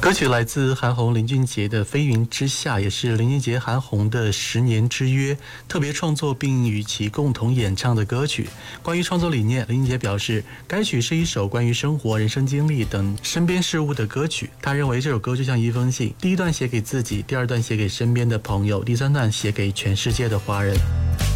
歌曲来自韩红林俊杰的《飞云之下》，也是林俊杰韩红的10年之约特别创作并与其共同演唱的歌曲。关于创作理念，林俊杰表示，该曲是一首关于生活、人生经历等身边事物的歌曲。他认为这首歌就像一封信，第一段写给自己，第二段写给身边的朋友，第三段写给全世界的华人。